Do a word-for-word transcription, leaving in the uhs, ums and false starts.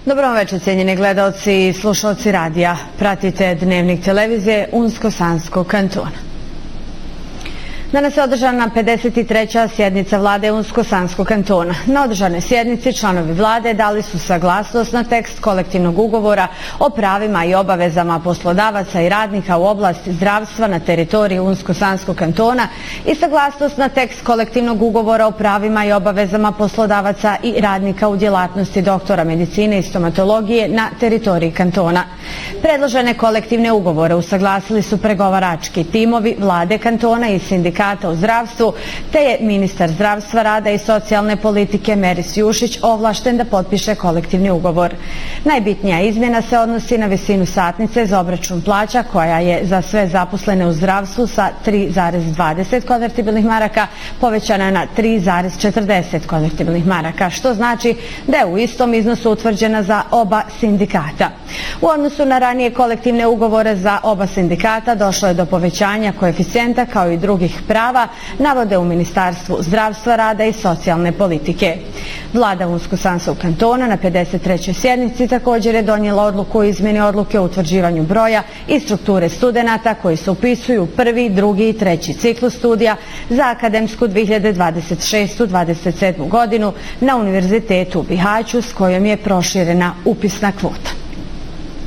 Dobro večer, cijenjeni gledaoci i slušalci radija. Pratite Dnevnik televizije Unsko-Sanskog kantona. Danas je održana pedeset treća sjednica vlade Unsko-Sanskog kantona. Na održanoj sjednici članovi vlade dali su saglasnost na tekst kolektivnog ugovora o pravima i obavezama poslodavaca i radnika u oblasti zdravstva na teritoriji Unsko-Sanskog kantona i saglasnost na tekst kolektivnog ugovora o pravima i obavezama poslodavaca i radnika u djelatnosti doktora medicine i stomatologije na teritoriji kantona. Predložene kolektivne ugovore usaglasili su pregovarački timovi vlade kantona i sindikata u zdravstvu, te je ministar zdravstva, rada i socijalne politike Meris Jušić ovlašten da potpiše kolektivni ugovor. Najbitnija izmjena se odnosi na visinu satnice za obračun plaća koja je za sve zaposlene u zdravstvu sa tri zarez dvadeset konvertibilnih maraka povećana na tri zarez četrdeset konvertibilnih maraka, što znači da je u istom iznosu utvrđena za oba sindikata. U odnosu na ranije kolektivne ugovore za oba sindikata došlo je do povećanja koeficijenta kao i drugih prava, navode u Ministarstvu zdravstva, rada i socijalne politike. Vlada Unsko-Sanskog kantona na pedeset trećoj sjednici također je donijela odluku o izmjeni odluke o utvrđivanju broja i strukture studenata koji se upisuju u prvi, drugi i treći ciklus studija za akademsku dvije hiljade dvadeset šestu dvadeset sedmu godinu na Univerzitetu u Bihaću, s kojom je proširena upisna kvota.